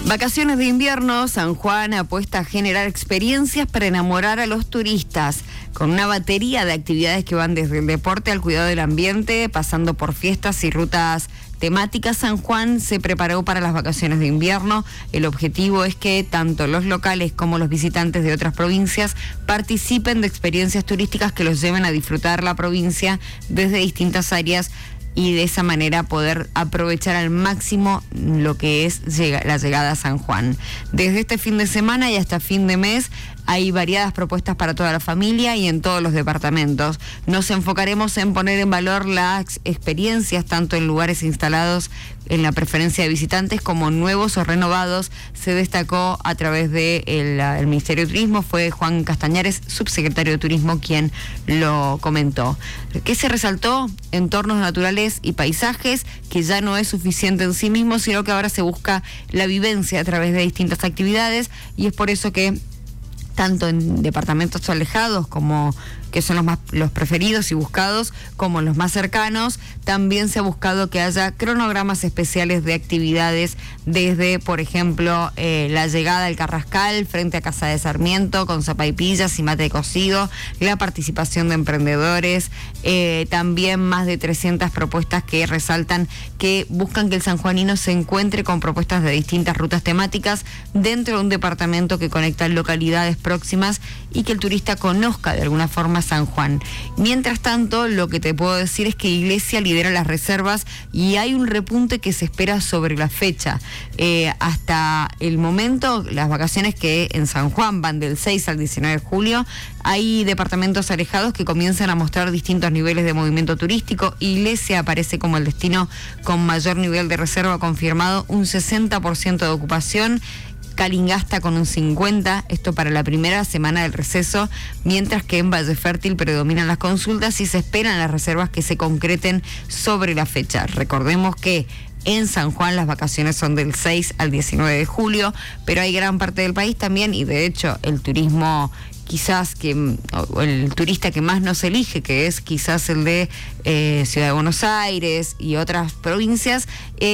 Vacaciones de invierno, San Juan apuesta a generar experiencias para enamorar a los turistas, con una batería de actividades que van desde el deporte al cuidado del ambiente, pasando por fiestas y rutas temáticas. San Juan se preparó para las vacaciones de invierno. El objetivo es que tanto los locales como los visitantes de otras provincias participen de experiencias turísticas que los lleven a disfrutar la provincia desde distintas áreas, y de esa manera poder aprovechar al máximo lo que es la llegada a San Juan. Desde este fin de semana y hasta fin de mes hay variadas propuestas para toda la familia y en todos los departamentos. Nos enfocaremos en poner en valor las experiencias tanto en lugares instalados en la preferencia de visitantes como nuevos o renovados. Se destacó a través del el Ministerio de Turismo, fue Juan Castañares, subsecretario de Turismo, quien lo comentó. ¿Qué se resaltó? Entornos naturales y paisajes, que ya no es suficiente en sí mismo, sino que ahora se busca la vivencia a través de distintas actividades, y es por eso que tanto en departamentos alejados, como que son los preferidos y buscados, como los más cercanos, también se ha buscado que haya cronogramas especiales de actividades, desde, por ejemplo, la llegada al Carrascal frente a Casa de Sarmiento con sopaipillas y mate cocido, la participación de emprendedores, también más de 300 propuestas que resaltan que buscan que el sanjuanino se encuentre con propuestas de distintas rutas temáticas dentro de un departamento que conecta localidades próximas y que el turista conozca de alguna forma San Juan. Mientras tanto, lo que te puedo decir es que Iglesia lidera las reservas y hay un repunte que se espera sobre la fecha. Hasta el momento, las vacaciones que en San Juan van del 6 al 19 de julio, hay departamentos alejados que comienzan a mostrar distintos niveles de movimiento turístico. Iglesia aparece como el destino con mayor nivel de reserva confirmado, un 60% de ocupación. Calingasta con un 50%, esto para la primera semana del receso, mientras que en Valle Fértil predominan las consultas y se esperan las reservas que se concreten sobre la fecha. Recordemos que en San Juan las vacaciones son del 6 al 19 de julio, pero hay gran parte del país también, y de hecho el turismo quizás o el turista que más nos elige, que es quizás el de Ciudad de Buenos Aires y otras provincias,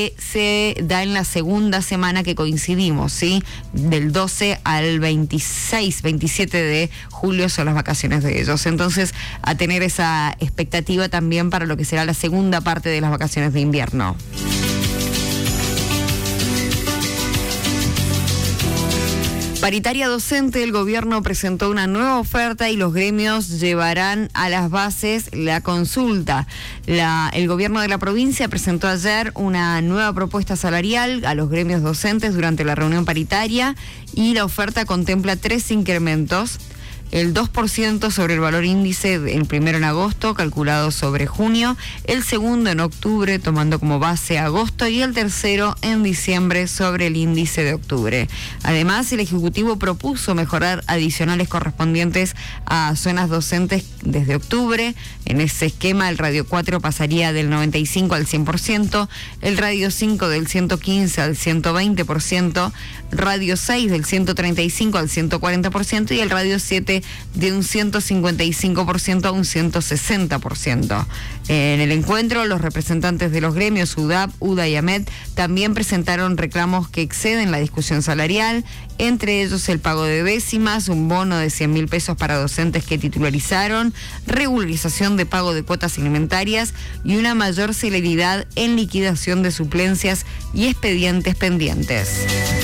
se da en la segunda semana que coincidimos, ¿sí? Del 12 al 26, 27 de julio son las vacaciones de ellos. Entonces, a tener esa expectativa también para lo que será la segunda parte de las vacaciones de invierno. Paritaria docente, el gobierno presentó una nueva oferta y los gremios llevarán a las bases la consulta. El gobierno de la provincia presentó ayer una nueva propuesta salarial a los gremios docentes durante la reunión paritaria, y la oferta contempla 3 incrementos. El 2% sobre el valor índice, el primero en agosto, calculado sobre junio, el segundo en octubre, tomando como base agosto, y el tercero en diciembre sobre el índice de octubre. Además, el Ejecutivo propuso mejorar adicionales correspondientes a zonas docentes desde octubre. En ese esquema, el Radio 4 pasaría del 95 al 100%, el Radio 5 del 115 al 120%, Radio 6 del 135 al 140% y el Radio 7 de un 155% a un 160%. En el encuentro, los representantes de los gremios UDAP, UDA y AMET también presentaron reclamos que exceden la discusión salarial, entre ellos el pago de décimas, un bono de 100.000 pesos para docentes que titularizaron, regularización de pago de cuotas alimentarias y una mayor celeridad en liquidación de suplencias y expedientes pendientes.